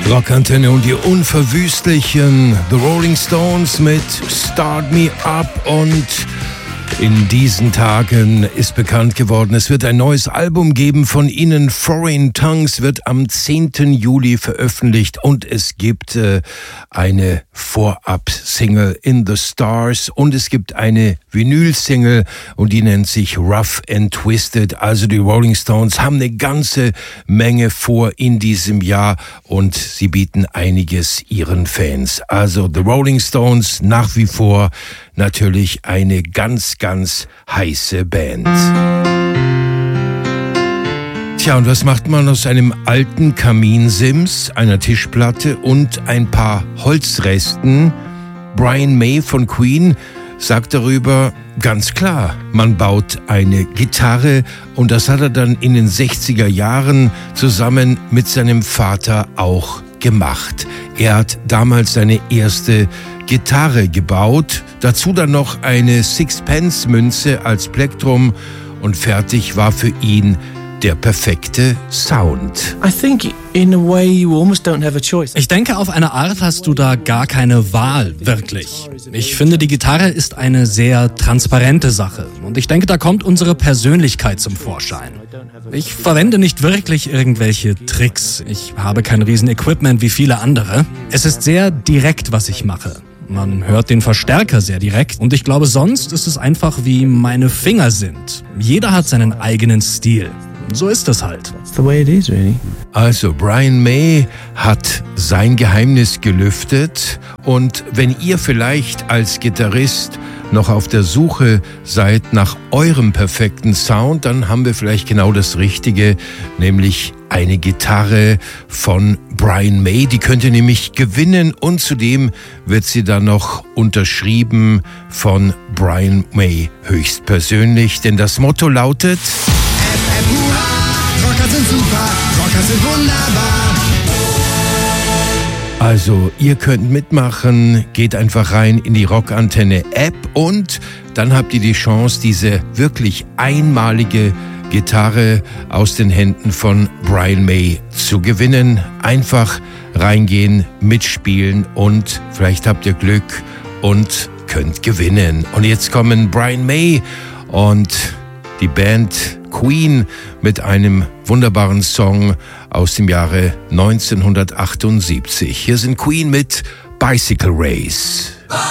Rockantenne und die unverwüstlichen The Rolling Stones mit Start Me Up. Und in diesen Tagen ist bekannt geworden, es wird ein neues Album geben von ihnen. Foreign Tongues wird am 10. Juli veröffentlicht und es gibt eine Vorab-Single In the Stars und es gibt eine Vinyl-Single und die nennt sich Rough and Twisted. Also die Rolling Stones haben eine ganze Menge vor in diesem Jahr und sie bieten einiges ihren Fans. Also The Rolling Stones nach wie vor natürlich eine ganz, ganz heiße Band. Tja, und was macht man aus einem alten Kaminsims, einer Tischplatte und ein paar Holzresten? Brian May von Queen sagt darüber ganz klar, man baut eine Gitarre und das hat er dann in den 60er Jahren zusammen mit seinem Vater auch gemacht. Er hat damals seine erste Gitarre gebaut, dazu dann noch eine Sixpence-Münze als Plektrum und fertig war für ihn der perfekte Sound. Ich denke, auf eine Art hast du da gar keine Wahl, wirklich. Ich finde, die Gitarre ist eine sehr transparente Sache und ich denke, da kommt unsere Persönlichkeit zum Vorschein. Ich verwende nicht wirklich irgendwelche Tricks. Ich habe kein Riesen-Equipment wie viele andere. Es ist sehr direkt, was ich mache. Man hört den Verstärker sehr direkt und ich glaube, sonst ist es einfach wie meine Finger sind. Jeder hat seinen eigenen Stil. So ist es halt. Also Brian May hat sein Geheimnis gelüftet und wenn ihr vielleicht als Gitarrist noch auf der Suche seid nach eurem perfekten Sound, dann haben wir vielleicht genau das Richtige, nämlich eine Gitarre von Brian May. Die könnt ihr nämlich gewinnen und zudem wird sie dann noch unterschrieben von Brian May höchstpersönlich, denn das Motto lautet: Rocker sind super, Rocker sind wunderbar. Also, ihr könnt mitmachen, geht einfach rein in die Rockantenne-App und dann habt ihr die Chance, diese wirklich einmalige Gitarre aus den Händen von Brian May zu gewinnen. Einfach reingehen, mitspielen und vielleicht habt ihr Glück und könnt gewinnen. Und jetzt kommen Brian May und die Band Queen mit einem wunderbaren Song aus dem Jahre 1978. Hier sind Queen mit Bicycle Race.